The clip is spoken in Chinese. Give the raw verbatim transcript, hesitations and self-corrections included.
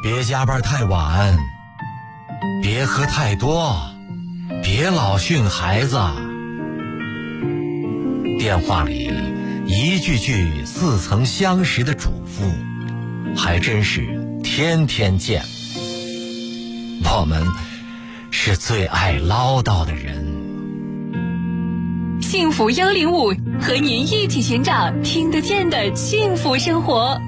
别加班太晚，别喝太多，别老训孩子。电话里一句句似曾相识的嘱咐，还真是天天见。我们是最爱唠叨的人。 幸福幺零五和您一起寻找听得见的幸福生活。